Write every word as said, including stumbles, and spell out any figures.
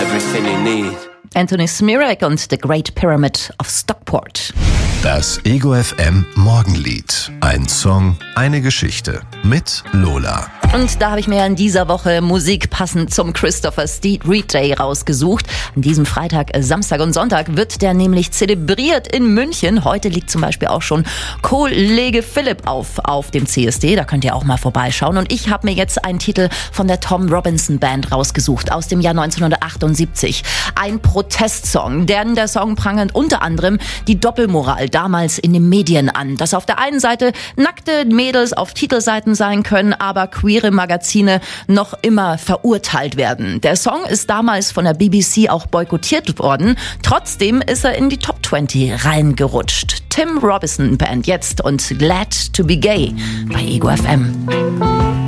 everything you need. Anthony Smirek und The Great Pyramid of Stockport. Das Ego F M Morgenlied. Ein Song, eine Geschichte. Mit Lola. Und da habe ich mir in dieser Woche Musik passend zum Christopher Street Day rausgesucht. An diesem Freitag, Samstag und Sonntag wird der nämlich zelebriert in München. Heute liegt zum Beispiel auch schon Kollege Philipp auf, auf dem C S D. Da könnt ihr auch mal vorbeischauen. Und ich habe mir jetzt einen Titel von der Tom Robinson Band rausgesucht aus dem Jahr neunzehnhundertachtundsiebzig. Ein Protestsong, denn der Song prangert unter anderem die Doppelmoral damals in den Medien an. Dass auf der einen Seite nackte Mädels auf Titelseiten sein können, aber queere Magazine noch immer verurteilt werden. Der Song ist damals von der B B C auch boykottiert worden. Trotzdem ist er in die Top zwanzig reingerutscht. Tim Robinson Band jetzt und Glad to be Gay bei Ego F M.